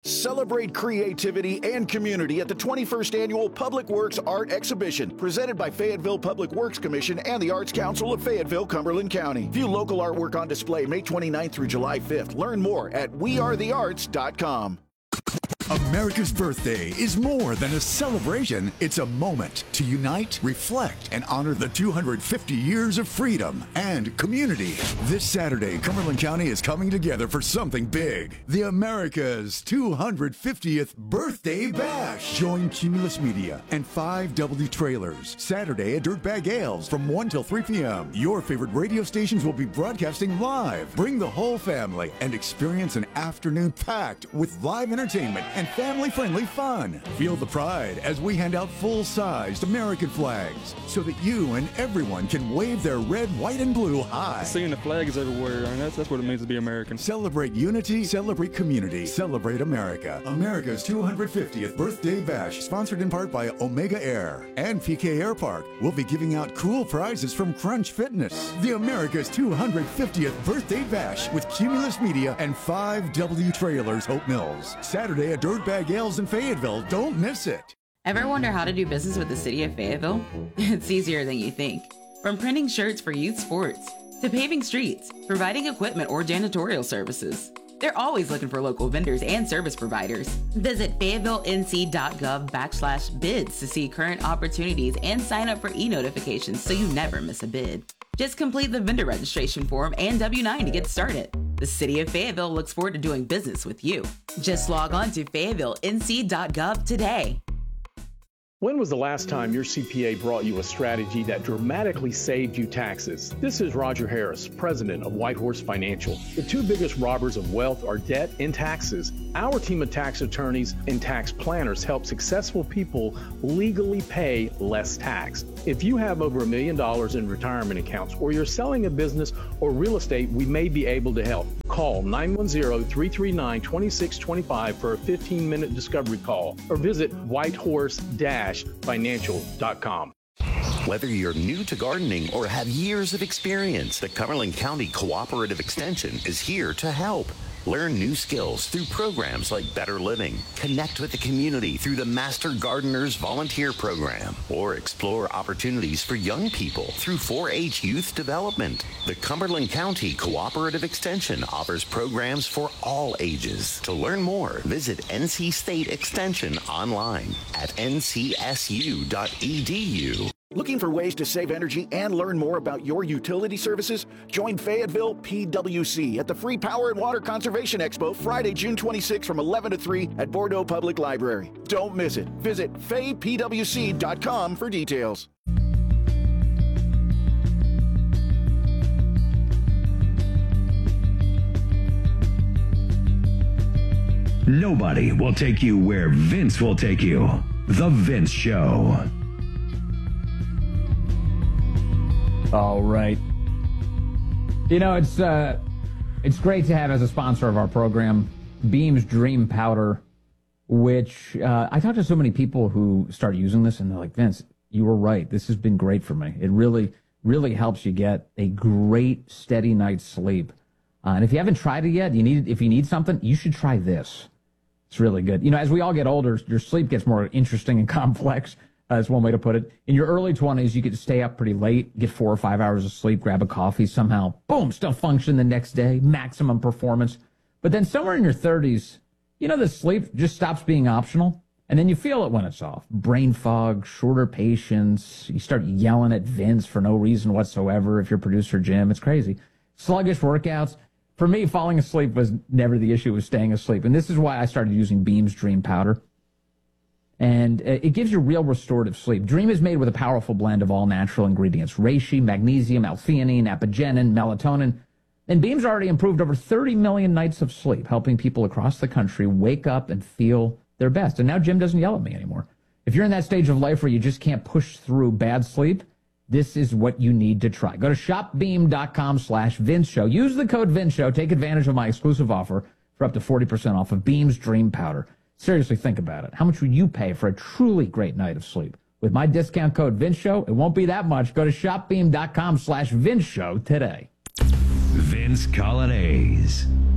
Celebrate creativity and community at the 21st Annual Public Works Art Exhibition, presented by Fayetteville Public Works Commission and the Arts Council of Fayetteville, Cumberland County. View local artwork on display May 29th through July 5th. Learn more at wearethearts.com. America's birthday is more than a celebration. It's a moment to unite, reflect, and honor the 250 years of freedom and community. This Saturday, Cumberland County is coming together for something big. The America's 250th Birthday Bash. Join Cumulus Media and 5W Trailers Saturday at Dirtbag Ales from 1 till 3 p.m. Your favorite radio stations will be broadcasting live. Bring the whole family and experience an afternoon packed with live entertainment and family-friendly fun. Feel the pride as we hand out full-sized American flags so that you and everyone can wave their red, white, and blue high. Seeing the flags everywhere, and that's what it means to be American. Celebrate unity, celebrate community, celebrate America. America's 250th Birthday Bash, sponsored in part by Omega Air and PK Air Park. We'll be giving out cool prizes from Crunch Fitness. The America's 250th Birthday Bash with Cumulus Media and 5W Trailers, Hope Mills. Saturday at Dirtbag Ales in Fayetteville. Don't miss it. Ever wonder how to do business with the city of Fayetteville? It's easier than you think. From printing shirts for youth sports, to paving streets, providing equipment or janitorial services. They're always looking for local vendors and service providers. Visit FayettevilleNC.gov/bids to see current opportunities and sign up for e-notifications so you never miss a bid. Just complete the vendor registration form and W-9 to get started. The City of Fayetteville looks forward to doing business with you. Just log on to FayettevilleNC.gov today. When was the last time your CPA brought you a strategy that dramatically saved you taxes? This is Roger Harris, president of Whitehorse Financial. The two biggest robbers of wealth are debt and taxes. Our team of tax attorneys and tax planners help successful people legally pay less tax. If you have over $1 million in retirement accounts, or you're selling a business or real estate, we may be able to help. Call 910-339-2625 for a 15-minute discovery call, or visit whitehorse-financial.com. Whether you're new to gardening or have years of experience, the Cumberland County Cooperative Extension is here to help. Learn new skills through programs like Better Living. Connect with the community through the Master Gardeners Volunteer Program, or explore opportunities for young people through 4-H Youth Development. The Cumberland County Cooperative Extension offers programs for all ages. To learn more, visit NC State Extension online at ncsu.edu. Looking for ways to save energy and learn more about your utility services? Join Fayetteville PWC at the Free Power and Water Conservation Expo Friday, June 26 from 11 to 3 at Bordeaux Public Library. Don't miss it. Visit faypwc.com for details. Nobody will take you where Vince will take you. The Vince Show. All right. You know, it's great to have as a sponsor of our program Beams Dream Powder, which I talked to so many people who start using this, and they're like, Vince, you were right. This has been great for me. It really, really helps you get a great, steady night's sleep. And if you haven't tried it yet, if you need something, you should try this. It's really good. You know, as we all get older, your sleep gets more interesting and complex. That's one way to put it. In your early 20s, you could stay up pretty late, get 4 or 5 hours of sleep, grab a coffee, somehow, boom, still function the next day, maximum performance. But then somewhere in your 30s, you know, the sleep just stops being optional, and then you feel it when it's off. Brain fog, shorter patience, you start yelling at Vince for no reason whatsoever if you're producer Jim. It's crazy. Sluggish workouts. For me, falling asleep was never the issue, it was staying asleep. And this is why I started using Beams Dream Powder. And it gives you real restorative sleep. Dream is made with a powerful blend of all natural ingredients: reishi, magnesium, L-theanine, apigenin, melatonin. And Beams already improved over 30 million nights of sleep, helping people across the country wake up and feel their best. And now Jim doesn't yell at me anymore. If you're in that stage of life where you just can't push through bad sleep, this is what you need to try. Go to shopbeam.com/Vince Show. Use the code Vince Show. Take advantage of my exclusive offer for up to 40% off of Beams Dream Powder. Seriously, think about it. How much would you pay for a truly great night of sleep? With my discount code Vince Show, it won't be that much. Go to shopbeam.com/Vince Show today. Vince Colonnese.